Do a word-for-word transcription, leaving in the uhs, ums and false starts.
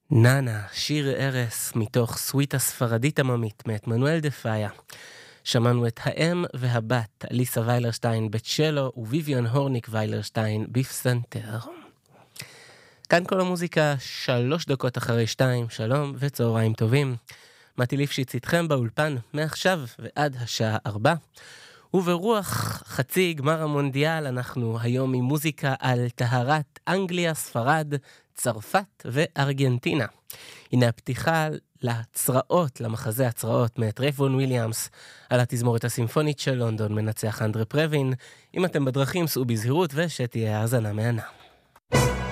נאנה, שיר ערס מתוך סוויטה הספרדית עממית מאת מנואל דה פאיה. שמענו את האם והבת, אליסה ויילרשטיין בצ'לו וויביאן הורניק ויילרשטיין בפסנתר. כאן כל המוזיקה, שלוש דקות אחרי שתיים, שלום וצהריים טובים. מתי ליפשיץ איתכם באולפן מעכשיו ועד השעה ארבע. וברוח חצי גמר המונדיאל אנחנו היום עם מוזיקה על טהרת אנגליה, ספרד, צרפת וארגנטינה. הנה הפתיחה לצראות, למחזה הצראות מאת רייבון וויליאמס על התזמורת הסימפונית של לונדון, מנצח אנדרה פרווין. אם אתם בדרכים סעו בזהירות ושתהיה האזנה מהנה.